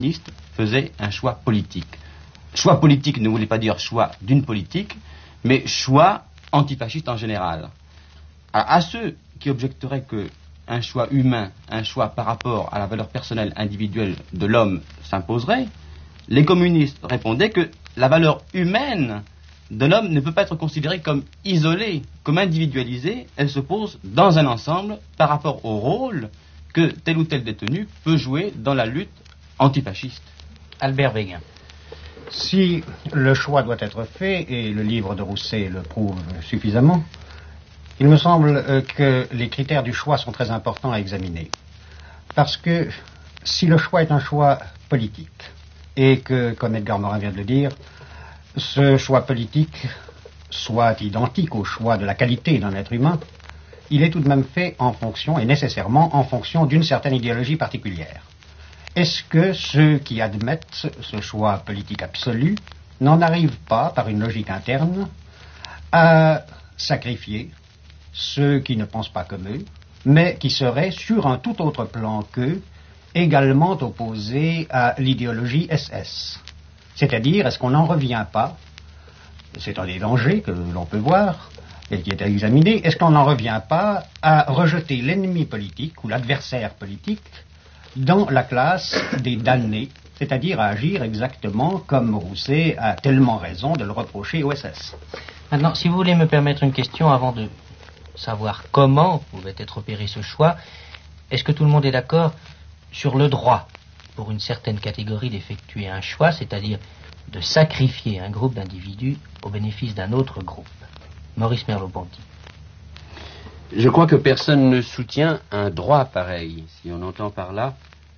communistes faisaient un choix politique. Choix politique ne voulait pas dire choix d'une politique, mais choix antifasciste en général. À ceux qui objecteraient qu'un choix humain, un choix par rapport à la valeur personnelle individuelle de l'homme s'imposerait, les communistes répondaient que la valeur humaine de l'homme ne peut pas être considérée comme isolée, comme individualisée, elle se pose dans un ensemble par rapport au rôle que tel ou tel détenu peut jouer dans la lutte antifasciste. Albert Béguin. Si le choix doit être fait, et le livre de Rousset le prouve suffisamment, il me semble que les critères du choix sont très importants à examiner. Parce que si le choix est un choix politique, et que, comme Edgar Morin vient de le dire, ce choix politique soit identique au choix de la qualité d'un être humain, il est tout de même fait en fonction, et nécessairement en fonction d'une certaine idéologie particulière. Est-ce que ceux qui admettent ce choix politique absolu n'en arrivent pas, par une logique interne, à sacrifier ceux qui ne pensent pas comme eux, mais qui seraient, sur un tout autre plan qu'eux, également opposés à l'idéologie SS? C'est-à-dire, est-ce qu'on n'en revient pas, c'est un des dangers que l'on peut voir, et qui est à examiner, est-ce qu'on n'en revient pas à rejeter l'ennemi politique ou l'adversaire politique dans la classe des damnés, c'est-à-dire à agir exactement comme Rousset a tellement raison de le reprocher au SS. Maintenant, si vous voulez me permettre une question avant de savoir comment pouvait être opéré ce choix, est-ce que tout le monde est d'accord sur le droit pour une certaine catégorie d'effectuer un choix, c'est-à-dire de sacrifier un groupe d'individus au bénéfice d'un autre groupe? Maurice Merleau-Ponty. Je crois que personne ne soutient un droit pareil, si on entend par là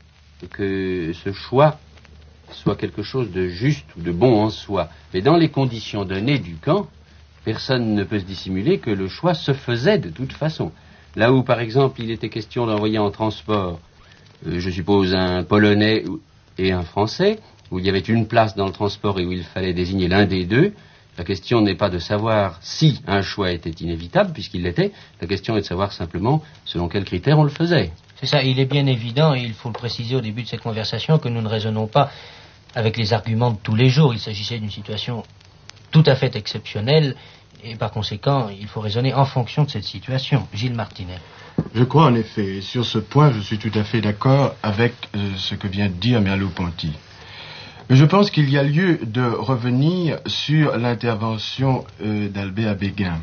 que ce choix soit quelque chose de juste ou de bon en soi. Mais dans les conditions données du camp, personne ne peut se dissimuler que le choix se faisait de toute façon. Là où, par exemple, il était question d'envoyer en transport, je suppose, un Polonais et un Français, où il y avait une place dans le transport et où il fallait désigner l'un des deux, la question n'est pas de savoir si un choix était inévitable, puisqu'il l'était. La question est de savoir simplement selon quels critères on le faisait. C'est ça, il est bien évident, et il faut le préciser au début de cette conversation, que nous ne raisonnons pas avec les arguments de tous les jours. Il s'agissait d'une situation tout à fait exceptionnelle, et par conséquent, il faut raisonner en fonction de cette situation. Gilles Martinet. Je crois en effet, sur ce point, je suis tout à fait d'accord avec ce que vient de dire Merleau-Ponty. Mais je pense qu'il y a lieu de revenir sur l'intervention d'Albert Béguin.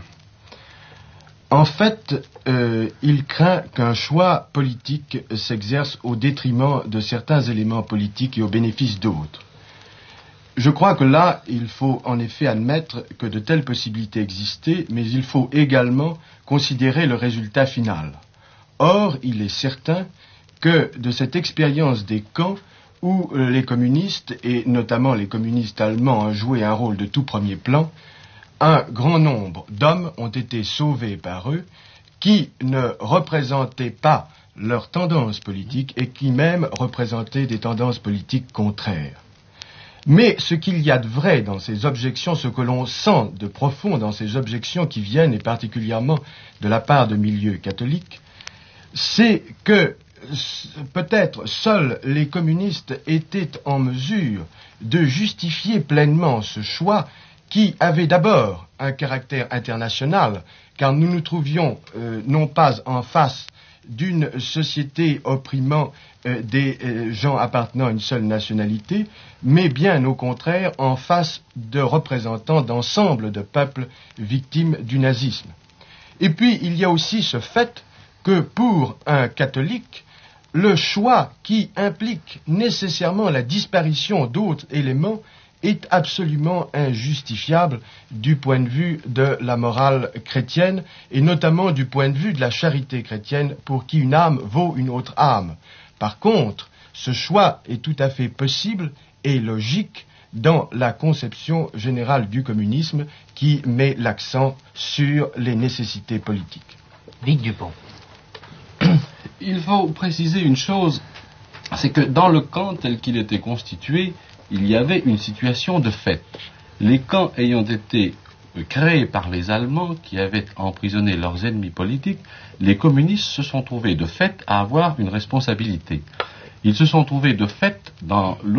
En fait, il craint qu'un choix politique s'exerce au détriment de certains éléments politiques et au bénéfice d'autres. Je crois que là, il faut en effet admettre que de telles possibilités existaient, mais il faut également considérer le résultat final. Or, il est certain que de cette expérience des camps, où les communistes, et notamment les communistes allemands, ont joué un rôle de tout premier plan, un grand nombre d'hommes ont été sauvés par eux, qui ne représentaient pas leurs tendances politiques et qui même représentaient des tendances politiques contraires. Mais ce qu'il y a de vrai dans ces objections, ce que l'on sent de profond dans ces objections qui viennent, et particulièrement de la part de milieux catholiques, c'est que peut-être seuls les communistes étaient en mesure de justifier pleinement ce choix qui avait d'abord un caractère international, car nous nous trouvions non pas en face d'une société opprimant des gens appartenant à une seule nationalité, mais bien au contraire en face de représentants d'ensemble de peuples victimes du nazisme. Et puis il y a aussi ce fait que pour un catholique, le choix qui implique nécessairement la disparition d'autres éléments est absolument injustifiable du point de vue de la morale chrétienne et notamment du point de vue de la charité chrétienne pour qui une âme vaut une autre âme. Par contre, ce choix est tout à fait possible et logique dans la conception générale du communisme qui met l'accent sur les nécessités politiques. Vicq Dupont. Il faut préciser une chose, c'est que dans le camp tel qu'il était constitué, il y avait une situation de fait. Les camps ayant été créés par les Allemands qui avaient emprisonné leurs ennemis politiques, les communistes se sont trouvés de fait à avoir une responsabilité. Ils se sont trouvés de fait dans